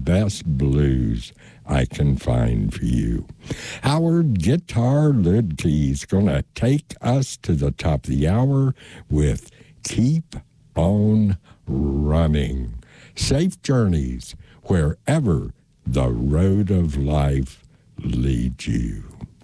best blues I can find for you. Howard Guitar Lidkey's going to take us to the top of the hour with Keep On Running. Safe journeys wherever the road of life leads you.